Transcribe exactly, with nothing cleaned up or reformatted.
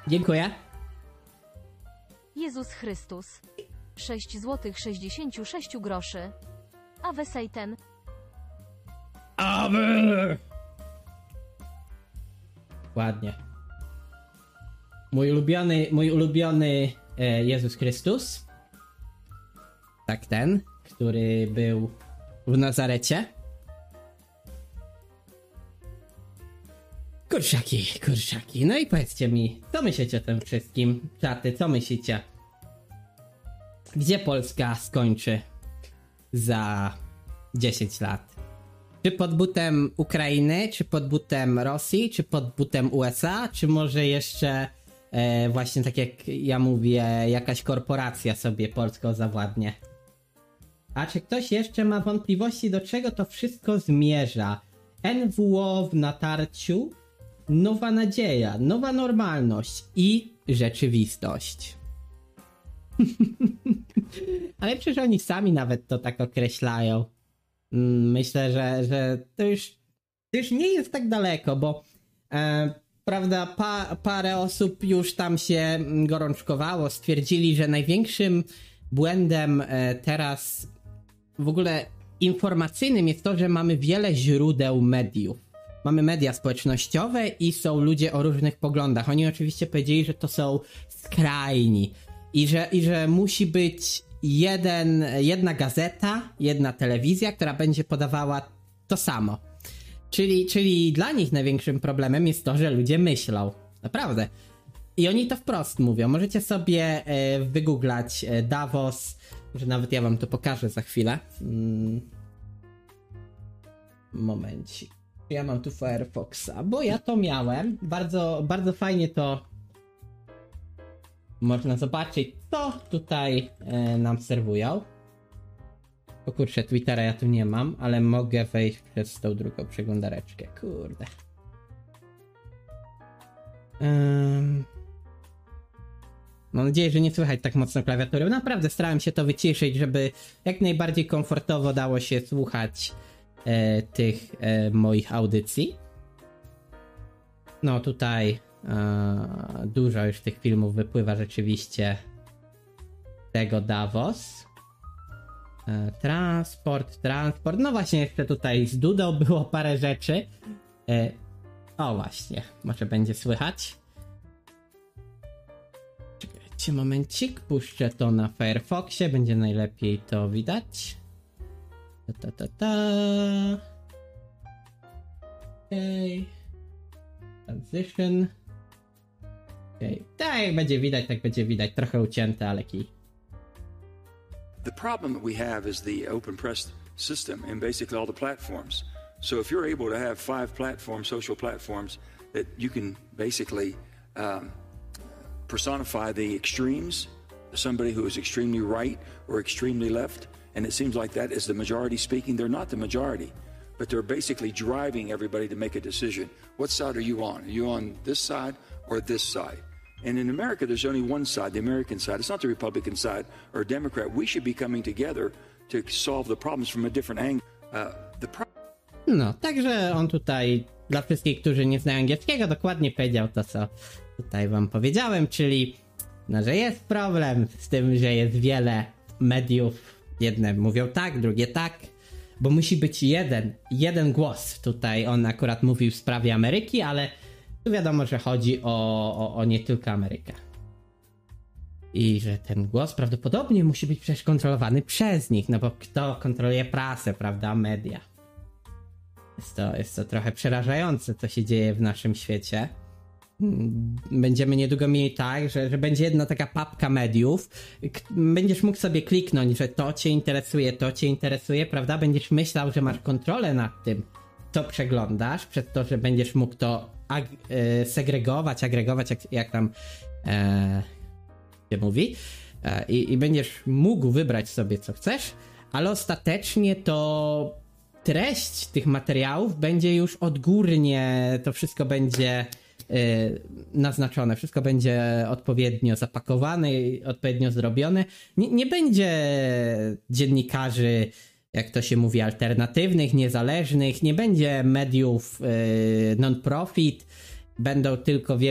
Dziękuję. Jezus Chrystus. sześć złotych sześćdziesiąt sześć groszy. Awe Satan. Awe! Ładnie. Mój ulubiony, mój ulubiony e, Jezus Chrystus. Tak, ten, który był w Nazarecie. Kurczaki, kurczaki. No i powiedzcie mi, co myślicie o tym wszystkim? Czaty, co myślicie? Gdzie Polska skończy za dziesięć lat? Czy pod butem Ukrainy, czy pod butem Rosji, czy pod butem U S A, czy może jeszcze e, właśnie tak jak ja mówię, jakaś korporacja sobie Polską zawładnie? A czy ktoś jeszcze ma wątpliwości, do czego to wszystko zmierza? N W O w natarciu, nowa nadzieja, nowa normalność i rzeczywistość. Ale przecież oni sami nawet to tak określają. Myślę, że, że to, już, to już nie jest tak daleko, bo e, prawda, pa, parę osób już tam się gorączkowało, stwierdzili, że największym błędem e, teraz w ogóle informacyjnym jest to, że mamy wiele źródeł mediów. Mamy media społecznościowe i są ludzie o różnych poglądach. Oni oczywiście powiedzieli, że to są skrajni i że, i że musi być jeden, jedna gazeta, jedna telewizja, która będzie podawała to samo. Czyli, czyli dla nich największym problemem jest to, że ludzie myślą. Naprawdę. I oni to wprost mówią. Możecie sobie e, wygooglać e, Davos, że nawet ja wam to pokażę za chwilę. Mm. Momencik. Ja mam tu Firefoxa, bo ja to miałem. Bardzo, bardzo fajnie to można zobaczyć, co tutaj e, nam serwują. O kurczę, Twittera ja tu nie mam, ale mogę wejść przez tą drugą przeglądareczkę. Kurde. Um, mam nadzieję, że nie słychać tak mocno klawiatury. Naprawdę starałem się to wyciszyć, żeby jak najbardziej komfortowo dało się słuchać e, tych e, moich audycji. No tutaj e, dużo już tych filmów wypływa rzeczywiście tego Davos. E, transport, transport. No właśnie jeszcze tutaj z Dudą było parę rzeczy. E, o właśnie, może będzie słychać. Czekajcie momencik, puszczę to na Firefoxie, będzie najlepiej to widać. Ta ta ta ta. Okej. Transition. Okej. Tak jak będzie widać, tak będzie widać. Trochę ucięte, ale kij. The problem that we have is the open press system and basically all the platforms. So if you're able to have five platforms, social platforms, that you can basically um, personify the extremes, somebody who is extremely right or extremely left, and it seems like that is the majority speaking. They're not the majority, but they're basically driving everybody to make a decision. What side are you on? Are you on this side or this side? And in America, there's only one side, the American side. It's not the Republican side or Democrat. We should be coming together to solve the problems from a different angle. Uh, the pro- No, także on tutaj dla wszystkich, którzy nie znają angielskiego, dokładnie powiedział to, co tutaj wam powiedziałem, czyli no, że jest problem z tym, że jest wiele mediów. Jedne mówią tak, drugie tak, bo musi być jeden, jeden głos. Tutaj on akurat mówił w sprawie Ameryki, ale tu wiadomo, że chodzi o, o, o nie tylko Amerykę. I że ten głos prawdopodobnie musi być przecież kontrolowany przez nich, no bo kto kontroluje prasę, prawda, media. Jest to, jest to trochę przerażające, co się dzieje w naszym świecie. Będziemy niedługo mieli tak, że, że będzie jedna taka papka mediów. Będziesz mógł sobie kliknąć, że to cię interesuje, to cię interesuje, prawda? Będziesz myślał, że masz kontrolę nad tym, co przeglądasz, przez to, że będziesz mógł to ag- e, segregować, agregować, jak, jak tam e, się mówi. E, i, I będziesz mógł wybrać sobie, co chcesz, ale ostatecznie to treść tych materiałów będzie już odgórnie, to wszystko będzie y, naznaczone, wszystko będzie odpowiednio zapakowane i odpowiednio zrobione. Nie, nie będzie dziennikarzy, jak to się mówi, alternatywnych, niezależnych, nie będzie mediów y, non-profit, będą tylko wielkie